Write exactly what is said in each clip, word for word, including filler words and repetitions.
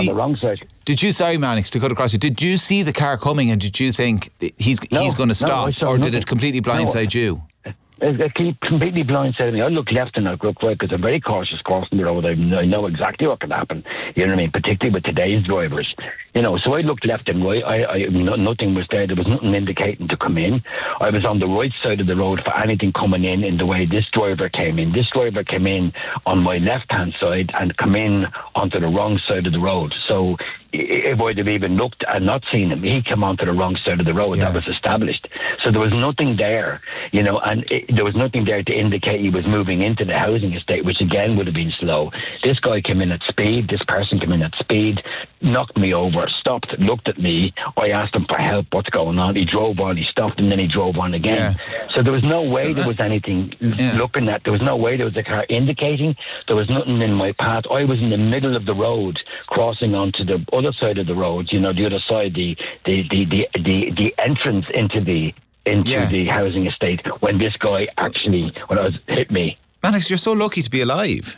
see, on the wrong side. Did you, sorry Mannix, to cut across you, did you see the car coming and did you think he's no, he's going to stop, no, or nothing. did it completely blindside no. you? It completely blindsided me. I look left and I look right because I'm very cautious crossing the road. I know exactly what can happen. You know what I mean? Particularly with today's drivers. You know, so I looked left and right. I, I nothing was there. There was nothing indicating to come in. I was on the right side of the road for anything coming in. In the way this driver came in, this driver came in on my left-hand side and come in onto the wrong side of the road. So if I'd have even looked and not seen him, he came onto the wrong side of the road. Yeah. That was established. So there was nothing there, you know, and it, there was nothing there to indicate he was moving into the housing estate, which again would have been slow. This guy came in at speed. This person came in at speed, knocked me over, stopped, looked at me. I asked him for help. What's going on? He drove on. He stopped, and then he drove on again. Yeah. So there was no way there was anything yeah. looking at. There was no way there was a car indicating. There was nothing in my path. I was in the middle of the road, crossing onto the other side of the road. You know, the other side, the the the the the, the entrance into the into yeah. the housing estate. When this guy actually, when I was hit me. Mannix, you're so lucky to be alive.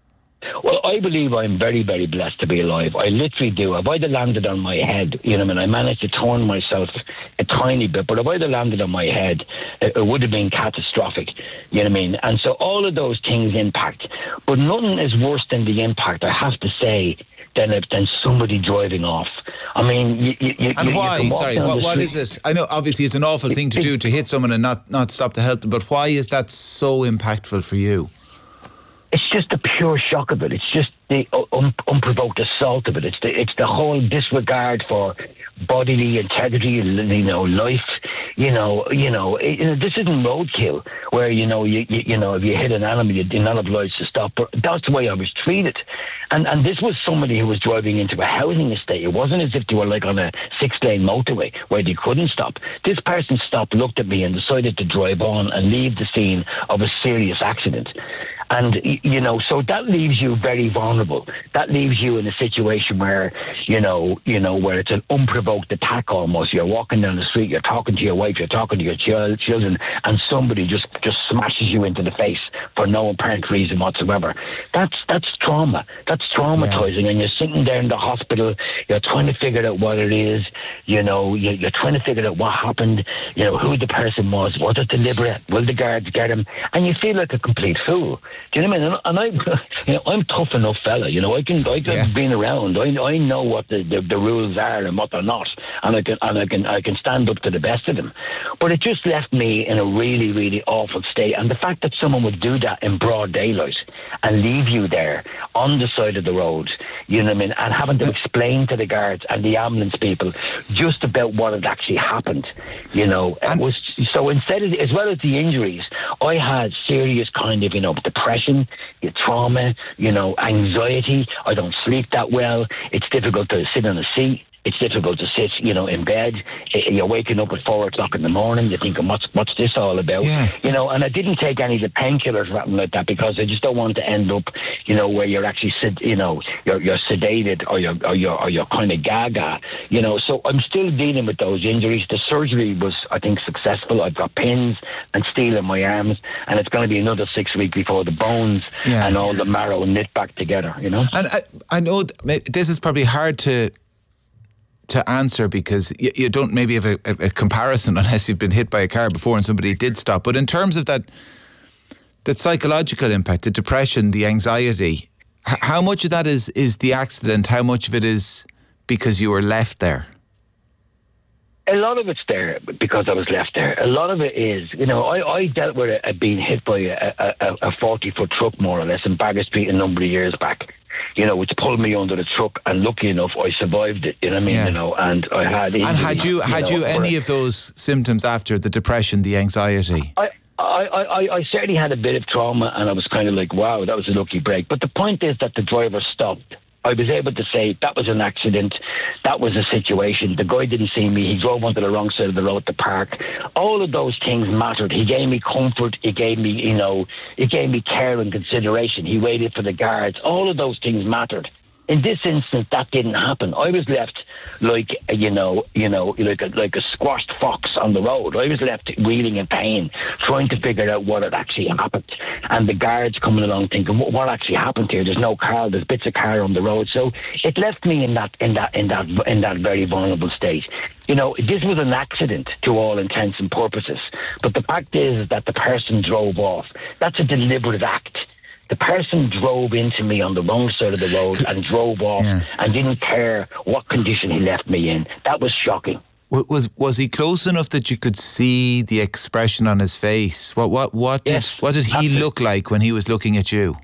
Well, I believe I'm very, very blessed to be alive. I literally do. If I'd have landed on my head, you know what I mean, I managed to turn myself a tiny bit, but if I'd have landed on my head, it, it would have been catastrophic, you know what I mean? And so all of those things impact. But nothing is worse than the impact, I have to say, than, than somebody driving off. I mean, you, you, and you, why? you Sorry, what, what is it? I know, obviously, it's an awful thing to do to hit someone and not, not stop to help them, but why is that so impactful for you? It's just the pure shock of it. It's just the un- unprovoked assault of it. It's the it's the whole disregard for bodily integrity, you know, life. You know, you know, it, you know this isn't roadkill where you know you, you you know if you hit an animal you're not obliged to stop. But that's the way I was treated, and and this was somebody who was driving into a housing estate. It wasn't as if they were like on a six-lane motorway where they couldn't stop. This person stopped, looked at me, and decided to drive on and leave the scene of a serious accident. And, you know, so that leaves you very vulnerable. That leaves you in a situation where, you know, you know, where it's an unprovoked attack almost. You're walking down the street, you're talking to your wife, you're talking to your child, children, and somebody just, just smashes you into the face for no apparent reason whatsoever. That's that's trauma. That's traumatizing. Yeah. And you're sitting there in the hospital, you're trying to figure out what it is, you know, you're, you're trying to figure out what happened, you know, who the person was, was it deliberate, will the guards get him? And you feel like a complete fool. Do you know what I mean? And I, you know, I'm a tough enough fella. You know, I can, I can yeah. been around. I, I know what the, the, the rules are and what they're not, and I can, and I can, I can stand up to the best of them. But it just left me in a really, really awful state. And the fact that someone would do that in broad daylight and leave you there on the side of the road, you know what I mean, and having to explain to the guards and the ambulance people just about what had actually happened, you know, it was so. Instead of, as well as the injuries, I had serious kind of, you know, depression, trauma, you know, anxiety. I don't sleep that well. It's difficult to sit on a seat. It's difficult to sit, you know, in bed. You're waking up at four o'clock in the morning. You're thinking, what's what's this all about? Yeah. You know, and I didn't take any of the painkillers or anything like that because I just don't want to end up, you know, where you're actually, you know, you're you're sedated or you're or you're or you're kind of gaga. You know, so I'm still dealing with those injuries. The surgery was, I think, successful. I've got pins and steel in my arms, and it's going to be another six weeks before the bones yeah. and all the marrow knit back together. You know, and I, I know this is probably hard to. to answer because you, you don't maybe have a, a, a comparison unless you've been hit by a car before and somebody did stop. But in terms of that that psychological impact, the depression, the anxiety, h- how much of that is, is the accident? How much of it is because you were left there? A lot of it's there because I was left there. A lot of it is, you know, I, I dealt with it, uh, being hit by a, a, a forty-foot truck, more or less, in Bagger Street a number of years back, you know, which pulled me under the truck, and lucky enough, I survived it, you know what I mean, yeah. you know, and I had... Injuries, and had you, you had know, you any a, of those symptoms after, the depression, the anxiety? I, I, I, I certainly had a bit of trauma, and I was kind of like, wow, that was a lucky break. But the point is that the driver stopped. I was able to say that was an accident, that was a situation, the guy didn't see me, he drove onto the wrong side of the road to park. All of those things mattered. He gave me comfort, he gave me, you know, he gave me care and consideration. He waited for the guards. All of those things mattered. In this instance, that didn't happen. I was left like, you know, you know, like a, like a squashed fox on the road. I was left reeling in pain, trying to figure out what had actually happened. And the guards coming along thinking, what, what actually happened here? There's no car. There's bits of car on the road. So it left me in that, in that, in that, in that very vulnerable state. You know, this was an accident to all intents and purposes. But the fact is that the person drove off. That's a deliberate act. The person drove into me on the wrong side of the road and drove off yeah. and didn't care what condition he left me in. That was shocking. Was was he close enough that you could see the expression on his face? What what what did yes, what did he absolutely. look like when he was looking at you?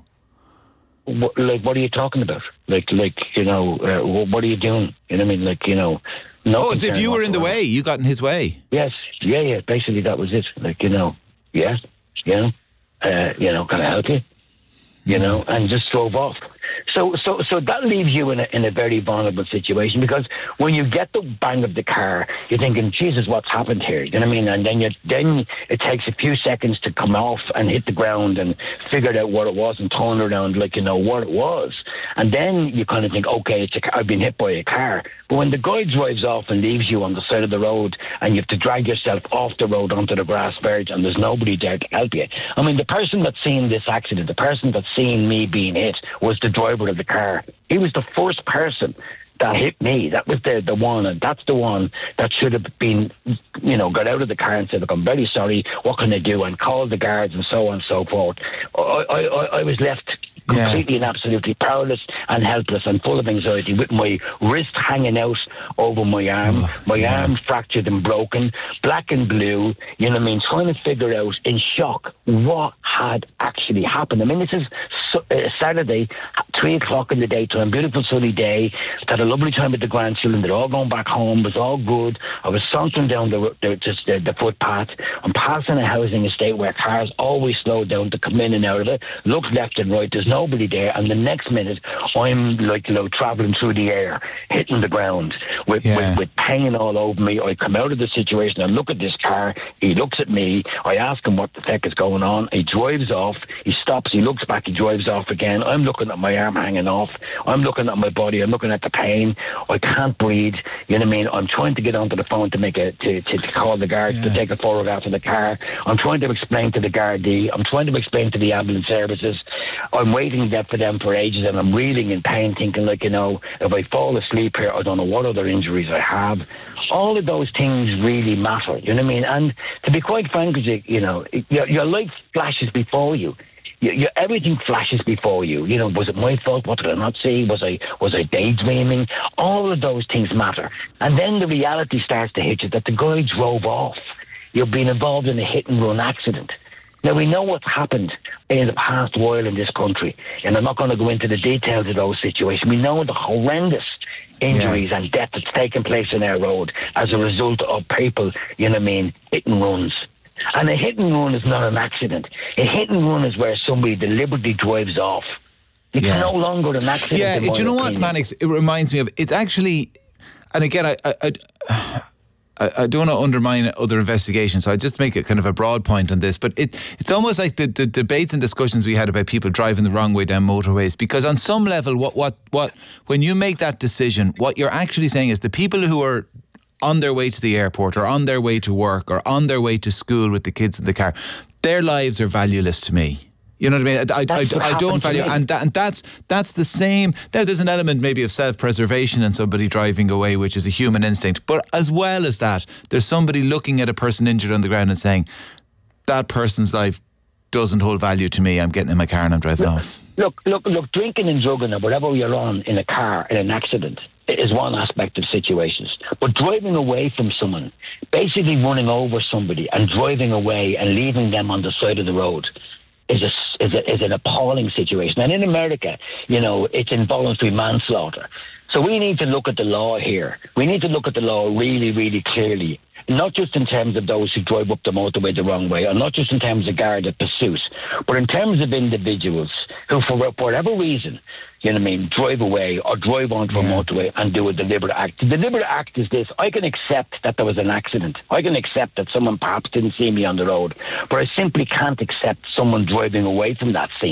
What, like, what are you talking about? Like, like you know, uh, what are you doing? You know what I mean? Like, you know, no. Oh, as if you were in the way. You got in his way. Yes, yeah, yeah. Basically, that was it. Like, you know, yeah, you know, uh, you know, can I help you? You know, and just drove off. So, so, so that leaves you in a in a very vulnerable situation, because when you get the bang of the car, you're thinking, Jesus, what's happened here? You know what I mean? And then you then it takes a few seconds to come off and hit the ground and figure out what it was and turn around, like, you know, what it was. And then you kind of think, okay, it's a, I've been hit by a car. But when the guy drives off and leaves you on the side of the road and you have to drag yourself off the road onto the grass verge and there's nobody there to help you. I mean, the person that's seen this accident, the person that's seen me being hit, was the driver of the car. He was the first person that hit me. That was the the one, and that's the one that should have been, you know, got out of the car and said, look, I'm very sorry, what can I do? And called the guards and so on and so forth. I, I, I was left completely yeah. and absolutely powerless and helpless and full of anxiety, with my wrist hanging out over my arm, oh, my yeah. arm fractured and broken, black and blue, you know what I mean, trying to figure out in shock what had actually happened. I mean, this is uh, Saturday, three o'clock in the daytime, beautiful sunny day, had a lovely time with the grandchildren, they're all going back home, it was all good. I was sauntering down the, the, just the, the footpath, I'm passing a housing estate where cars always slow down to come in and out of it, look left and right, there's nobody there, and the next minute I'm like, you know, travelling through the air, hitting the ground with, yeah. with, with pain all over me. I come out of the situation, I look at this car, he looks at me, I ask him what the heck is going on, he drives off, he stops, he looks back, he drives off again. I'm looking at my arm hanging off, I'm looking at my body, I'm looking at the pain, I can't breathe, you know what I mean, I'm trying to get onto the phone to make a to, to, to call the guards yeah. to take a photograph of the car, I'm trying to explain to the Gardaí, I'm trying to explain to the ambulance services, I'm waiting there for them for ages, and I'm reeling in pain, thinking, like, you know, if I fall asleep here, I don't know what other injuries I have. All of those things really matter, you know what I mean? And to be quite frank with you, you know, your, your life flashes before you. You, you. Everything flashes before you. You know, was it my fault? What did I not see? Was I was I daydreaming? All of those things matter. And then the reality starts to hit you that the guy drove off. You've been involved in a hit and run accident. Now, we know what's happened in the past while in this country, and I'm not going to go into the details of those situations. We know the horrendous injuries yeah. and death that's taken place on our road as a result of people, you know what I mean, hit and runs. And a hit and run is not an accident. A hit and run is where somebody deliberately drives off. It's yeah. no longer an accident. Yeah, do you know opinion. what, Mannix? It reminds me of, it's actually, and again, I... I, I I, I don't want to undermine other investigations, so I just make it kind of a broad point on this. But it it's almost like the, the debates and discussions we had about people driving the wrong way down motorways. Because on some level, what what what when you make that decision, what you're actually saying is the people who are on their way to the airport or on their way to work or on their way to school with the kids in the car, their lives are valueless to me. You know what I mean? I, I, I, I don't value, and that, and that's that's the same. Now, there's an element maybe of self-preservation in somebody driving away, which is a human instinct. But as well as that, there's somebody looking at a person injured on the ground and saying, that person's life doesn't hold value to me. I'm getting in my car and I'm driving look, off. Look, look, look. Drinking and drugging or whatever you're on in a car in an accident is one aspect of situations. But driving away from someone, basically running over somebody and driving away and leaving them on the side of the road, is a, is a, is an appalling situation. And in America, you know, it's involuntary manslaughter. So we need to look at the law here. We need to look at the law really, really clearly. Not just in terms of those who drive up the motorway the wrong way, or not just in terms of guarded pursuit, but in terms of individuals who, for whatever reason, you know what I mean, drive away or drive onto yeah. a motorway and do a deliberate act. The deliberate act is this: I can accept that there was an accident. I can accept that someone perhaps didn't see me on the road, but I simply can't accept someone driving away from that scene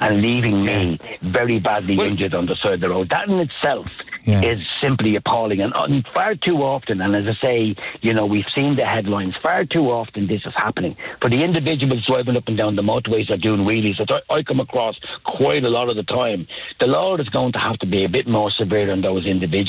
and leaving me Yeah. very badly Well- injured on the side of the road. That in itself Yeah. is simply appalling. And, and far too often, and as I say, you know, we've seen the headlines, far too often this is happening. For the individuals driving up and down the motorways or doing wheelies, that I, I come across quite a lot of the time, the law is going to have to be a bit more severe on those individuals.